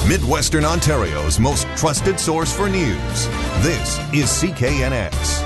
Midwestern Ontario's most trusted source for news. This is CKNX.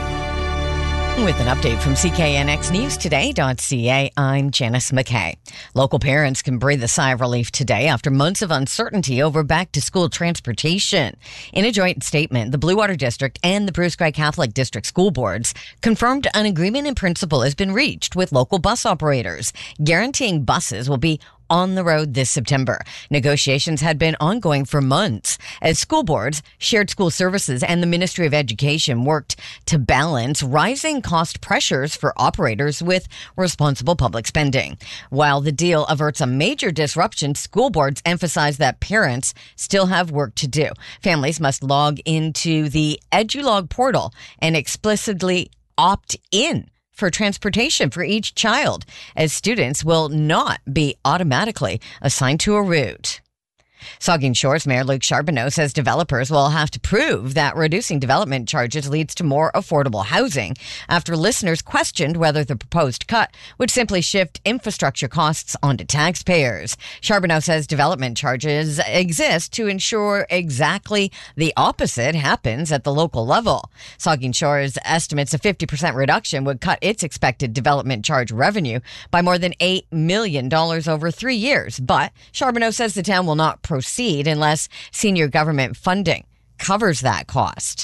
With an update from CKNXNewsToday.ca, I'm Janice McKay. Local parents can breathe a sigh of relief today after months of uncertainty over back-to-school transportation. In a joint statement, the Blue Water District and the Bruce Grey Catholic District School Boards confirmed an agreement in principle has been reached with local bus operators, guaranteeing buses will be on the road this September. Negotiations had been ongoing for months as school boards, shared school services, and the Ministry of Education worked to balance rising cost pressures for operators with responsible public spending. While the deal averts a major disruption, school boards emphasize that parents still have work to do. Families must log into the EduLog portal and explicitly opt in for transportation for each child, as students will not be automatically assigned to a route. Saugeen Shores Mayor Luke Charbonneau says developers will have to prove that reducing development charges leads to more affordable housing after listeners questioned whether the proposed cut would simply shift infrastructure costs onto taxpayers. Charbonneau says development charges exist to ensure exactly the opposite happens at the local level. Saugeen Shores estimates a 50% reduction would cut its expected development charge revenue by more than $8 million over 3 years. But Charbonneau says the town will not proceed unless senior government funding covers that cost.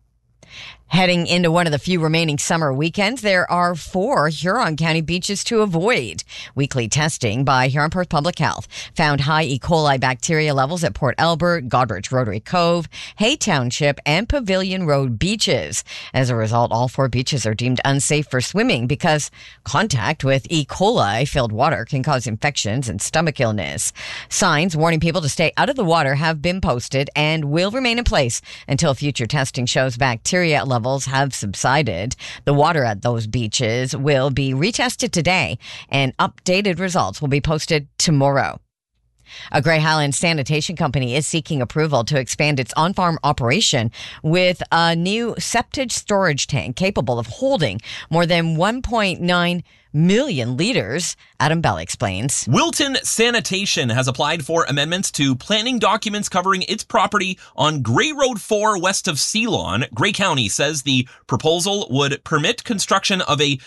Heading into one of the few remaining summer weekends, there are 4 Huron County beaches to avoid. Weekly testing by Huron Perth Public Health found high E. coli bacteria levels at Port Albert, Godrich Rotary Cove, Hay Township, and Pavilion Road beaches. As a result, all 4 beaches are deemed unsafe for swimming because contact with E. coli-filled water can cause infections and stomach illness. Signs warning people to stay out of the water have been posted and will remain in place until future testing shows bacteria levels have subsided. The water at those beaches will be retested today, and updated results will be posted tomorrow. A Grey Highlands sanitation company is seeking approval to expand its on-farm operation with a new septic storage tank capable of holding more than 1.9 million liters. Adam Bell explains. Wilton Sanitation has applied for amendments to planning documents covering its property on Grey Road 4 west of Ceylon. Grey County says the proposal would permit construction of a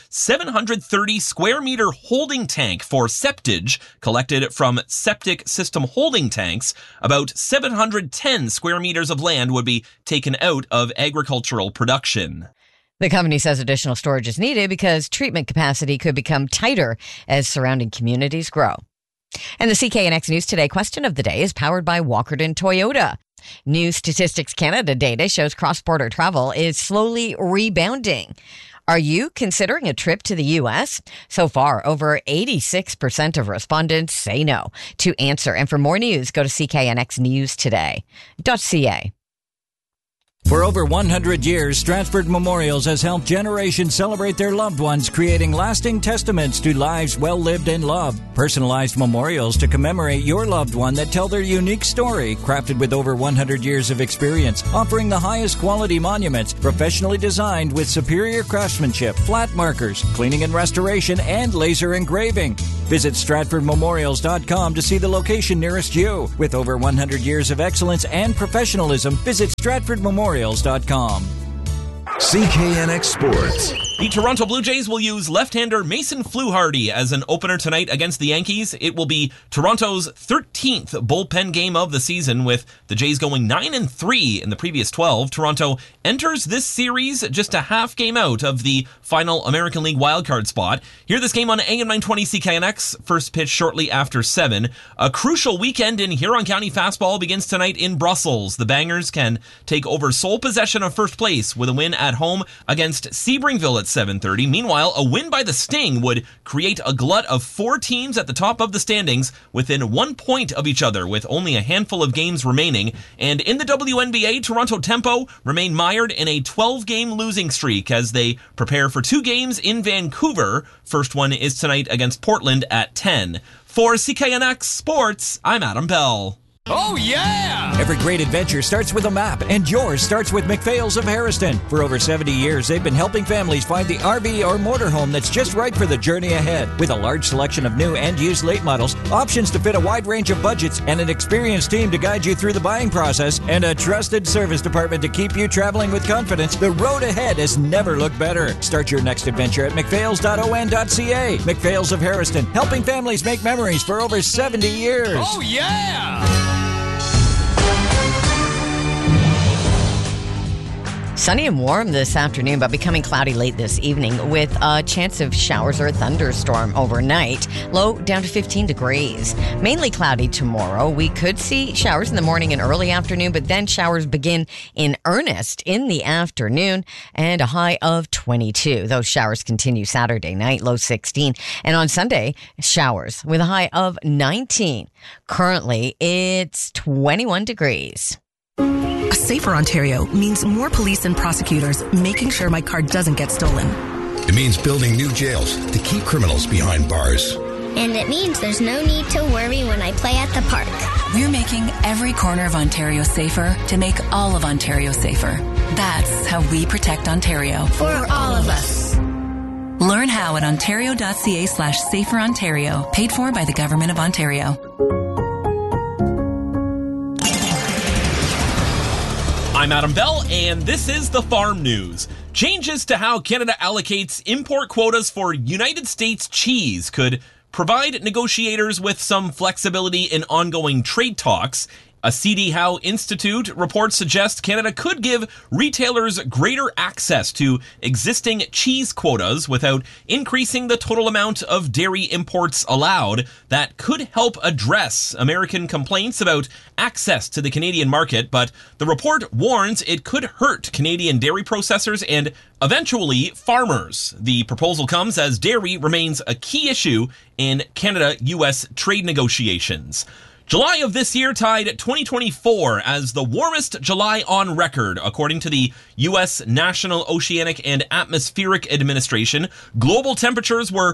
730 square meter holding tank for septage collected from septic system holding tanks. About 710 square meters of land would be taken out of agricultural production. The company says additional storage is needed because treatment capacity could become tighter as surrounding communities grow. And the CKNX News Today question of the day is powered by Walkerton Toyota. New Statistics Canada data shows cross-border travel is slowly rebounding. Are you considering a trip to the U.S.? So far, over 86% of respondents say no. To answer and for more news, go to CKNXNewsToday.ca. For over 100 years, Stratford Memorials has helped generations celebrate their loved ones, creating lasting testaments to lives well lived and loved. Personalized memorials to commemorate your loved one that tell their unique story, crafted with over 100 years of experience, offering the highest quality monuments, professionally designed with superior craftsmanship, flat markers, cleaning and restoration, and laser engraving. Visit StratfordMemorials.com to see the location nearest you. With over 100 years of excellence and professionalism, visit StratfordMemorials.com. CKNX Sports. The Toronto Blue Jays will use left-hander Mason Fluharty as an opener tonight against the Yankees. It will be Toronto's 13th bullpen game of the season, with the Jays going 9-3 in the previous 12. Toronto enters this series just a half game out of the final American League wildcard spot. Hear this game on AM 920 CKNX. First pitch shortly after 7. A crucial weekend in Huron County fastball begins tonight in Brussels. The Bangers can take over sole possession of first place with a win at home against Sebringville at 7:30. Meanwhile, a win by the Sting would create a glut of 4 teams at the top of the standings within 1 point of each other, with only a handful of games remaining. And in the WNBA, Toronto Tempo remain mired in a 12-game losing streak as they prepare for 2 games in Vancouver. First one is tonight against Portland at 10. For CKNX Sports, I'm Adam Bell. Oh, yeah! Every great adventure starts with a map, and yours starts with McPhail's of Harrison. For over 70 years, they've been helping families find the RV or motorhome that's just right for the journey ahead. With a large selection of new and used late models, options to fit a wide range of budgets, and an experienced team to guide you through the buying process, and a trusted service department to keep you traveling with confidence, the road ahead has never looked better. Start your next adventure at mcphails.on.ca. McPhail's of Harrison, helping families make memories for over 70 years. Oh, yeah! Sunny and warm this afternoon, but becoming cloudy late this evening with a chance of showers or a thunderstorm overnight. Low down to 15 degrees. Mainly cloudy tomorrow. We could see showers in the morning and early afternoon, but then showers begin in earnest in the afternoon and a high of 22. Those showers continue Saturday night, low 16. And on Sunday, showers with a high of 19. Currently, it's 21 degrees. A safer Ontario means more police and prosecutors making sure my car doesn't get stolen. It means building new jails to keep criminals behind bars. And it means there's no need to worry when I play at the park. We're making every corner of Ontario safer to make all of Ontario safer. That's how we protect Ontario. For all of us. Learn how at ontario.ca/saferontario. Paid for by the Government of Ontario. I'm Adam Bell, and this is the Farm News. Changes to how Canada allocates import quotas for United States cheese could provide negotiators with some flexibility in ongoing trade talks. A C.D. Howe Institute report suggests Canada could give retailers greater access to existing cheese quotas without increasing the total amount of dairy imports allowed. That could help address American complaints about access to the Canadian market, but the report warns it could hurt Canadian dairy processors and eventually farmers. The proposal comes as dairy remains a key issue in Canada-US trade negotiations. July of this year tied 2024 as the warmest July on record, according to the U.S. National Oceanic and Atmospheric Administration. Global temperatures were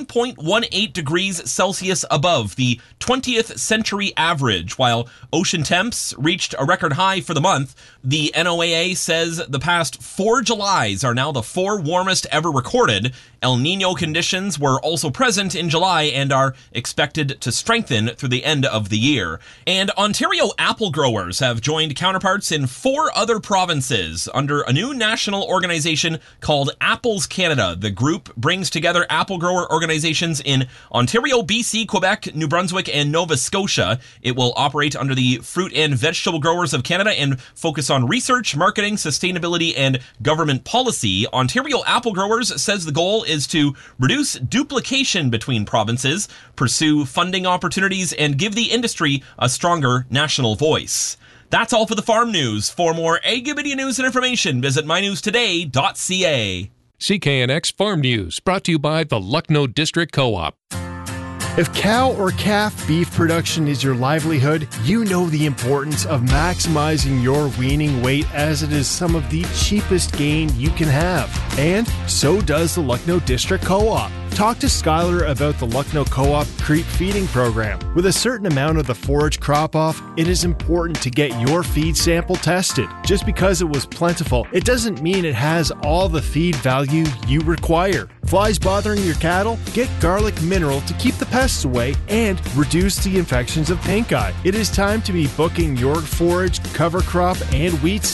1.18 degrees Celsius above the 20th century average, while ocean temps reached a record high for the month. The NOAA says the past 4 Julys are now the 4 warmest ever recorded. El Nino conditions were also present in July and are expected to strengthen through the end of the year. And Ontario apple growers have joined counterparts in 4 other provinces under a new national organization called Apples Canada. The group brings together apple grower organizations in Ontario, BC, Quebec, New Brunswick, and Nova Scotia. It will operate under the Fruit and Vegetable Growers of Canada and focus on research, marketing, sustainability, and government policy. Ontario Apple Growers says the goal is to reduce duplication between provinces, pursue funding opportunities, and give the industry a stronger national voice. That's all for the Farm News. For more Agribidia news and information, visit mynewstoday.ca. CKNX Farm News, brought to you by the Lucknow District Co-op. If cow or calf beef production is your livelihood, you know the importance of maximizing your weaning weight, as it is some of the cheapest gain you can have. And so does the Lucknow District Co-op. Talk to Skylar about the Lucknow Co-op Creep Feeding Program. With a certain amount of the forage crop off, it is important to get your feed sample tested. Just because it was plentiful, it doesn't mean it has all the feed value you require. Flies bothering your cattle? Get Garlic Mineral to keep the pests away and reduce the infections of pink eye. It is time to be booking your forage, cover crop, and wheat